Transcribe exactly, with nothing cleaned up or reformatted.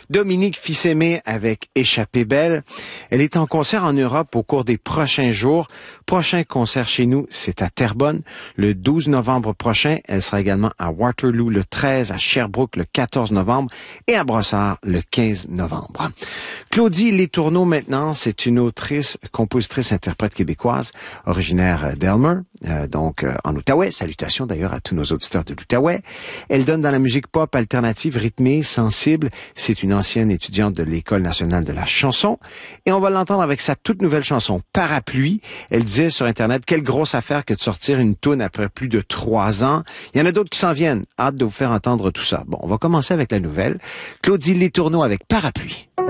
Dominique Fils-Aimé avec Échappée belle. Elle est en concert en Europe au cours des prochains jours. Prochain concert chez nous, c'est à Terrebonne le douze novembre prochain. Elle sera également à Waterloo le treize, à Sherbrooke le quatorze novembre et à Brossard le quinze novembre. Claudie Letourneau maintenant, c'est une autrice, compositrice, interprète québécoise, originaire d'Elmer, euh, donc euh, en Outaouais. Salutations d'ailleurs à tous nos auditeurs de l'Outaouais. Elle donne dans la musique pop alternative, rythmée, sensible. C'est une ancienne étudiante de l'École nationale de la chanson. Et on va l'entendre avec sa toute nouvelle chanson, Parapluie. Elle disait sur Internet, quelle grosse affaire que de sortir une toune après plus de trois ans. Il y en a d'autres qui s'en viennent. Hâte de vous faire entendre tout ça. Bon, on va commencer avec la nouvelle. Claudie Letourneau avec Parapluie.